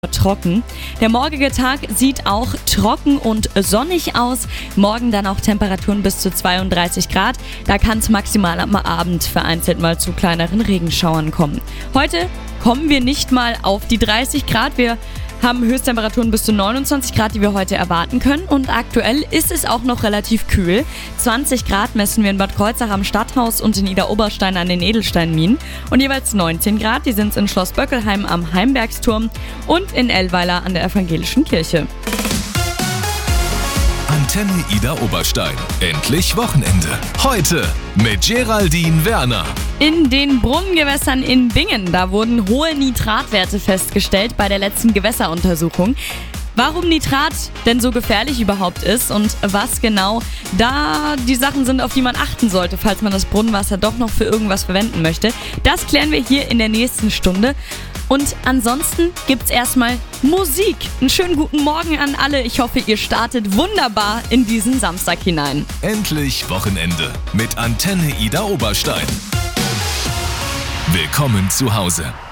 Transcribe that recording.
trocken. Der morgige Tag sieht auch trocken und sonnig aus. Morgen dann auch Temperaturen bis zu 32 Grad. Da kann es maximal am Abend vereinzelt mal zu kleineren Regenschauern kommen. Heute kommen wir nicht mal auf die 30 Grad. Wir haben Höchsttemperaturen bis zu 29 Grad, die wir heute erwarten können. Und aktuell ist es auch noch relativ kühl. 20 Grad messen wir in Bad Kreuznach am Stadthaus und in Idar-Oberstein an den Edelsteinminen. Und jeweils 19 Grad, die sind es in Schloss Böckelheim am Heimbergsturm und in Ellweiler an der Evangelischen Kirche. Antenne Idar-Oberstein. Endlich Wochenende. Heute mit Geraldine Werner. In den Brunnengewässern in Bingen, da wurden hohe Nitratwerte festgestellt bei der letzten Gewässeruntersuchung. Warum Nitrat denn so gefährlich überhaupt ist und was genau da die Sachen sind, auf die man achten sollte, falls man das Brunnenwasser doch noch für irgendwas verwenden möchte, das klären wir hier in der nächsten Stunde. Und ansonsten gibt's erstmal Musik. Einen schönen guten Morgen an alle. Ich hoffe, ihr startet wunderbar in diesen Samstag hinein. Endlich Wochenende mit Antenne Idar-Oberstein. Willkommen zu Hause.